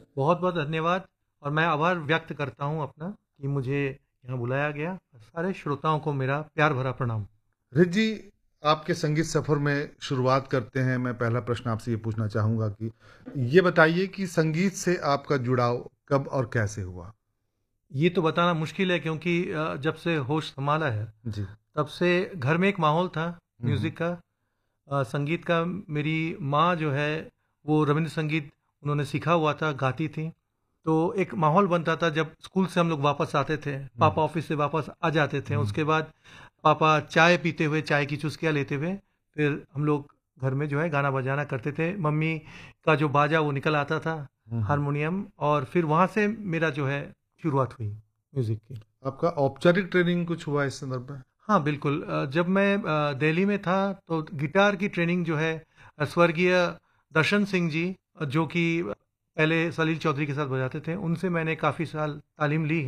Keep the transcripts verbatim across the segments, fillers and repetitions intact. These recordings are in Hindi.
बहुत बहुत धन्यवाद। और मैं आभार व्यक्त करता हूँ अपना कि मुझे यहाँ बुलाया गया। सारे श्रोताओं को मेरा प्यार भरा प्रणाम। रित जी, आपके संगीत सफर में शुरुआत करते हैं। मैं पहला प्रश्न आपसे ये पूछना चाहूंगा कि ये बताइए कि संगीत से आपका जुड़ाव कब और कैसे हुआ? ये तो बताना मुश्किल है क्योंकि अ, जब से होश संभाला है जी। तब से घर में एक माहौल था हम्म। म्यूज़िक का, अ, संगीत का। मेरी माँ जो है वो रविंद्र संगीत उन्होंने सीखा हुआ था, गाती थी। तो एक माहौल बनता था जब स्कूल से हम लोग वापस आते थे, पापा ऑफिस से वापस आ जाते थे, हम्म। उसके बाद पापा चाय पीते हुए, चाय की चुस्कियाँ लेते हुए, फिर हम लोग घर में जो है गाना बजाना करते थे। मम्मी का जो बाजा वो निकल आता था, हम्म। हारमोनियम, और फिर वहाँ से मेरा जो है शुरुआत हुई म्यूज़िक की। आपका औपचारिक ट्रेनिंग कुछ हुआ इस संदर्भ में? हाँ, बिल्कुल। अ, जब मैं अ, दिल्ली में था तो गिटार की ट्रेनिंग जो है अ, स्वर्गीय दर्शन सिंह जी, अ, जो कि पहले सलील चौधरी के साथ बजाते थे, उनसे मैंने काफ़ी साल तालीम ली।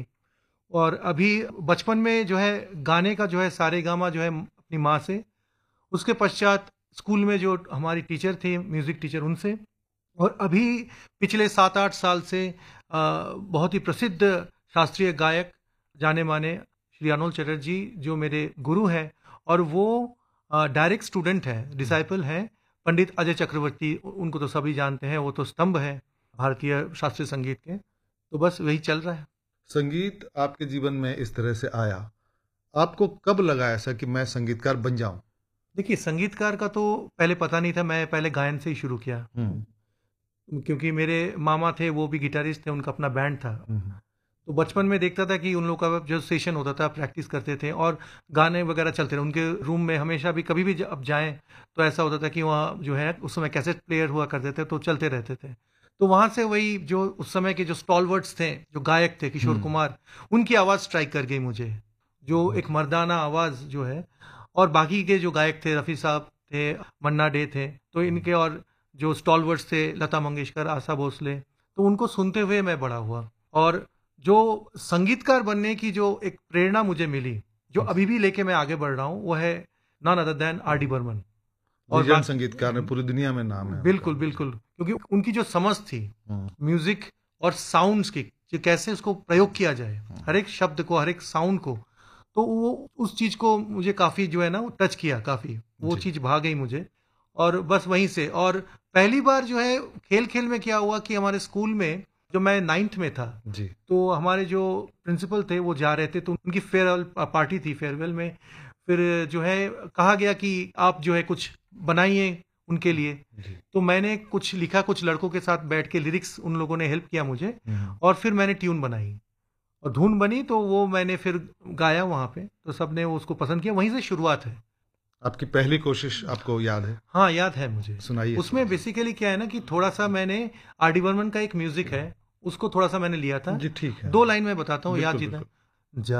और अभी बचपन में जो है गाने का जो है सारेगामा जो है अपनी माँ से, उसके पश्चात स्कूल में जो हमारी टीचर थे, म्यूज़िक टीचर, उनसे। और अभी पिछले सात आठ साल से अ, बहुत ही प्रसिद्ध शास्त्रीय गायक जाने माने श्री अनोल चटर्जी जो मेरे गुरु हैं, और वो डायरेक्ट स्टूडेंट हैं, डिसाइपल हैं पंडित अजय चक्रवर्ती। उ- उनको तो सभी जानते हैं, वो तो स्तंभ हैं भारतीय शास्त्रीय संगीत के। तो बस वही चल रहा है। संगीत आपके जीवन में इस तरह से आया, आपको कब लगा ऐसा कि मैं संगीतकार बन जाऊं? देखिए, संगीतकार का तो पहले पता नहीं था, मैं पहले गायन से ही शुरू किया। हम्म। क्योंकि मेरे मामा थे, वो भी गिटारिस्ट थे, उनका अपना बैंड था। हम्म। तो बचपन में देखता था कि उन लोगों का जो सेशन होता था, प्रैक्टिस करते थे और गाने वगैरह चलते रहे उनके रूम में। हमेशा भी कभी भी ज- अब जाएं तो ऐसा होता था कि वहाँ जो है उस समय कैसेट प्लेयर हुआ करते थे, तो चलते रहते थे। तो वहाँ से वही जो उस समय के जो स्टॉलवर्ड्स थे, जो गायक थे, किशोर हम्म। कुमार, उनकी आवाज़ स्ट्राइक कर गई मुझे, जो एक मर्दाना आवाज़ जो है। और बाकी के जो गायक थे, रफ़ी साहब थे, मन्ना डे थे, तो इनके, और जो स्टॉलवर्ड्स थे, लता मंगेशकर, आशा भोसले, तो उनको सुनते हुए मैं बड़ा हुआ। और जो संगीतकार बनने की जो एक प्रेरणा मुझे मिली, जो अभी भी लेके मैं आगे बढ़ रहा हूँ, वो है none other than R D Burman. और लीजेंड बाकी, संगीतकार है, पूरी दुनिया में नाम है उनका। बिल्कुल बिल्कुल, क्योंकि उनकी जो समझ थी हम्म। म्यूजिक और साउंड्स की, कि कैसे उसको प्रयोग किया जाए, हर एक शब्द को, हर एक साउंड को, तो वो उस चीज को मुझे काफी जो है ना वो टच किया, काफी वो जी। चीज भा गई मुझे। और बस वहीं से। और पहली बार जो है खेल खेल में क्या हुआ कि हमारे स्कूल में, जो मैं नाइन्थ में था, जी। तो हमारे जो प्रिंसिपल थे वो जा रहे थे, तो उनकी फेयरवेल पार्टी थी। फेयरवेल में फिर जो है कहा गया कि आप जो है कुछ बनाइए उनके लिए। जी। तो मैंने कुछ लिखा, कुछ लड़कों के साथ बैठ के लिरिक्स, उन लोगों ने हेल्प किया मुझे, हम्म। और फिर मैंने ट्यून बनाई और धुन बनी, तो वो मैंने फिर गाया वहाँ पे, तो सबने वो उसको पसंद किया। वहीं से शुरुआत है। आपकी पहली कोशिश आपको याद है? हाँ, याद है मुझे। सुनाइए उसमें सुनाइए। बेसिकली क्या है ना कि थोड़ा सा मैंने आर डी बर्मन का एक म्यूजिक है, उसको थोड़ा सा मैंने लिया था। जी ठीक है। दो लाइन में बताता हूँ, याद बिल्कुल जितना। बिल्कुल। जा